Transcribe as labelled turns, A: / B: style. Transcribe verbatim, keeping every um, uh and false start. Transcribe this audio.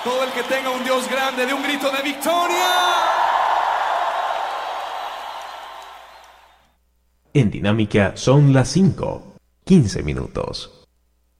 A: Todo el que tenga un Dios grande, de un grito de victoria.
B: En Dinámica son las cinco, quince minutos.